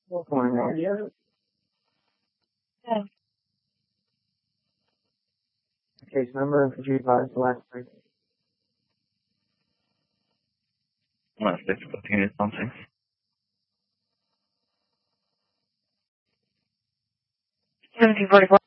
What's going on? Yeah. Case number, and could you advise the last three? 615 something. 1744.